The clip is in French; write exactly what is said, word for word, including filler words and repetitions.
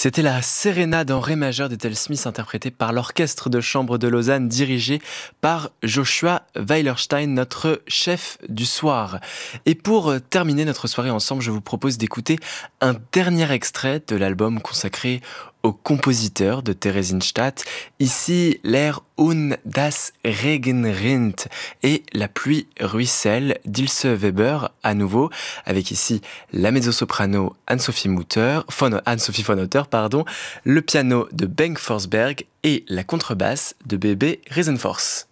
C'était la Sérénade en ré majeur d'Ethel Smith interprétée par l'Orchestre de chambre de Lausanne dirigé par Joshua Weilerstein, notre chef du soir. Et pour terminer notre soirée ensemble, je vous propose d'écouter un dernier extrait de l'album consacré au compositeur de Theresienstadt. Ici, l'air Und das Regen rinnt et la pluie ruisselle d'Ilse Weber à nouveau, avec ici la mezzo-soprano Anne-Sophie Mutter, von, Anne-Sophie von Otter, pardon, le piano de Bengt Forsberg et la contrebasse de Bebe Riesenforce.